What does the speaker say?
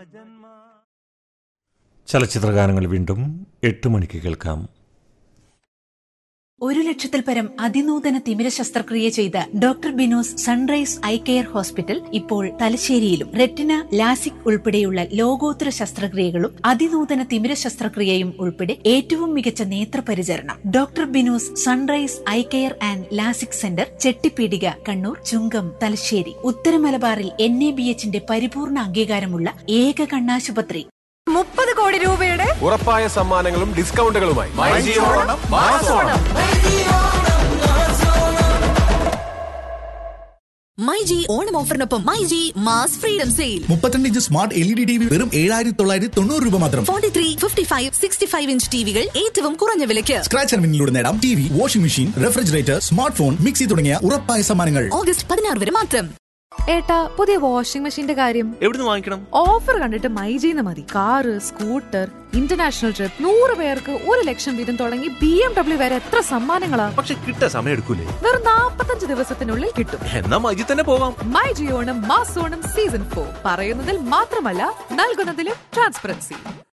ചലച്ചിത്രഗാനങ്ങൾ വീണ്ടും 8 മണിക്ക് കേൾക്കാം. 1,00,000-ൽ പരം അതിനൂതന തിമിര ശസ്ത്രക്രിയ ചെയ്ത doctor Bino's sunrise eye care hospital ഇപ്പോൾ തലശ്ശേരിയിലും. റെറ്റിന, ലാസിക് ഉൾപ്പെടെയുള്ള ലോകോത്തര ശസ്ത്രക്രിയകളും അതിനൂതന തിമിര ശസ്ത്രക്രിയയും ഉൾപ്പെടെ ഏറ്റവും മികച്ച നേത്രപരിചരണം. Doctor Bino's sunrise eye care and LASIK centre, Chettipeedika, Kannur, ചുങ്കം, തലശ്ശേരി. ഉത്തര മലബാറിൽ NABHന്റെ പരിപൂർണ അംഗീകാരമുള്ള ഏക കണ്ണാശുപത്രി. 30 കോടി രൂപയുടെ ഉറപ്പായ സമ്മാനങ്ങളും ഡിസ്കൗണ്ടുകളുമായി myG Onam ഓഫറിനൊപ്പം myG mass freedom sale. 32 inch smart LED TV വെറും 7,990 രൂപ മാത്രം. 43, 55, 65 ഇഞ്ച് ടിവികൾ ഏറ്റവും കുറഞ്ഞ വിലയ്ക്ക്. സ്ക്രാച്ച് ആൻഡ് വിന്നിലൂടെ നേടാം TV, washing machine, refrigerator, smart phone, mixie തുടങ്ങിയ ഉറപ്പായ സമ്മാനങ്ങൾ. ഓഗസ്റ്റ് 16 വരെ മാത്രം. ഏട്ടാ, പുതിയ വാഷിംഗ് മെഷീന്റെ കാര്യം എവിടുന്ന് വാങ്ങിക്കണം? ഓഫർ കണ്ടിട്ട് മൈജിന്ന് മതി. കാറ്, സ്കൂട്ടർ, ഇന്റർനാഷണൽ ട്രിപ്പ്, 100 പേർക്ക് 1,00,000 വീതം തുടങ്ങി BMW വരെ എത്ര സമ്മാനങ്ങളാ. പക്ഷെ കിട്ടാൻ സമയം എടുക്കൂലേ? വെറും 45 ദിവസത്തിനുള്ളിൽ കിട്ടും. എന്നാ മൈജി തന്നെ പോവാം. മൈജി ഓണം മാസ് ഓണം സീസൺ 4 പറയുന്നതിൽ മാത്രമല്ല നൽകുന്നതിലും ട്രാൻസ്പെറൻസി.